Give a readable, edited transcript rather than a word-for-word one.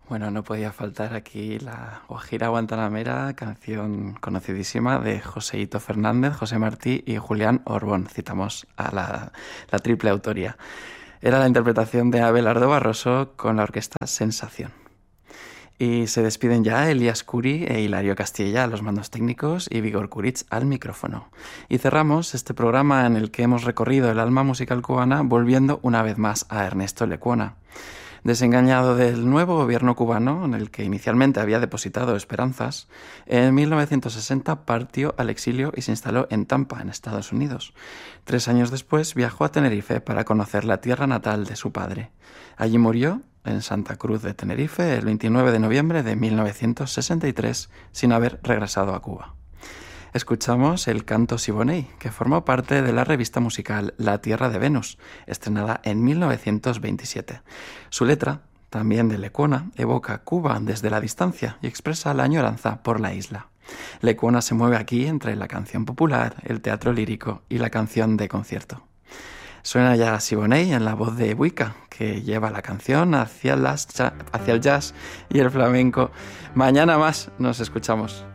Bueno, no podía faltar aquí la Guajira Guantanamera, canción conocidísima de Joséito Fernández, José Martí y Julián Orbón. Citamos a la triple autoría. Era la interpretación de Abelardo Barroso con la orquesta Sensación. Y se despiden ya Elías Curi e Hilario Castilla a los mandos técnicos y Vigor Curitz al micrófono. Y cerramos este programa en el que hemos recorrido el alma musical cubana volviendo una vez más a Ernesto Lecuona. Desengañado del nuevo gobierno cubano, en el que inicialmente había depositado esperanzas, en 1960 partió al exilio y se instaló en Tampa, en Estados Unidos. 3 años después viajó a Tenerife para conocer la tierra natal de su padre. Allí murió, en Santa Cruz de Tenerife, el 29 de noviembre de 1963, sin haber regresado a Cuba. Escuchamos el canto Siboney, que formó parte de la revista musical La Tierra de Venus, estrenada en 1927. Su letra, también de Lecuona, evoca Cuba desde la distancia y expresa la añoranza por la isla. Lecuona se mueve aquí entre la canción popular, el teatro lírico y la canción de concierto. Suena ya Siboney en la voz de Buica, que lleva la canción hacia el jazz y el flamenco. Mañana más nos escuchamos.